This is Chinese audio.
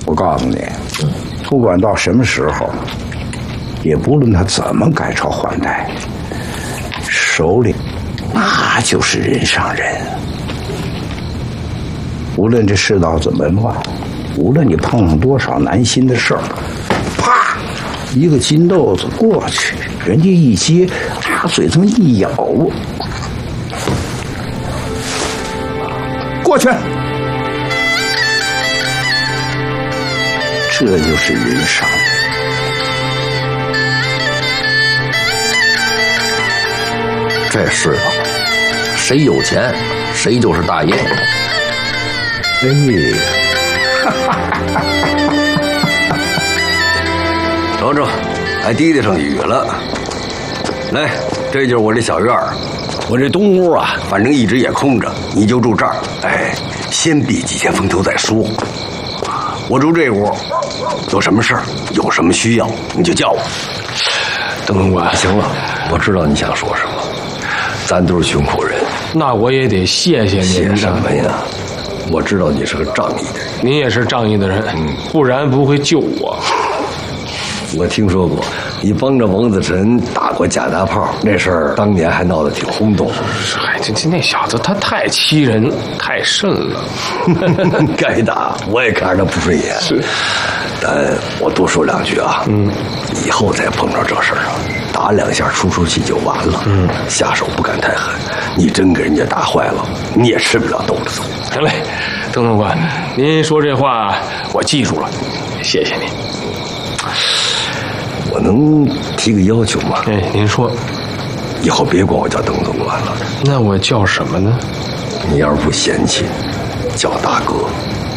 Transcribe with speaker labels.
Speaker 1: 我告诉你，不管到什么时候，也不论他怎么改朝换代，首领那就是人上人。无论这世道怎么乱，无论你碰上多少难心的事儿，啪，一个金豆子过去，人家一接，嘴这么一咬，过去。这就是人上人。
Speaker 2: 这世道，谁有钱，谁就是大爷。
Speaker 1: 哎，
Speaker 2: 瞅瞅，还滴滴上雨了。来，这就是我这小院儿，我这东屋啊，反正一直也空着，你就住这儿。哎，先避几天风头再说。我住这屋，有什么事儿，有什么需要，你就叫我。
Speaker 3: 邓总管，
Speaker 2: 行了，我知道你想说什么，咱都是穷苦人。
Speaker 3: 那我也得谢谢您。
Speaker 2: 谢什么呀？我知道你是个仗义的人，
Speaker 3: 您也是仗义的人，不然不会救我。
Speaker 2: 我听说过你帮着王子臣打过假大炮，那事儿当年还闹得挺轰动。
Speaker 3: 嗨，这那小子他太欺人，太甚了。
Speaker 2: 该打，我也看着他不顺眼。
Speaker 3: 是，
Speaker 2: 但我多说两句啊。以后再碰着这事儿啊，打两下出气就完了。下手不敢太狠，你真给人家打坏了，你也吃不了兜着走。
Speaker 3: 行嘞，邓总管，您说这话我记住了，谢谢您。
Speaker 2: 我能提个要求吗？
Speaker 3: 哎，您说。
Speaker 2: 以后别管我叫邓总管了。
Speaker 3: 那我叫什么呢？
Speaker 2: 你要是不嫌弃，叫大哥。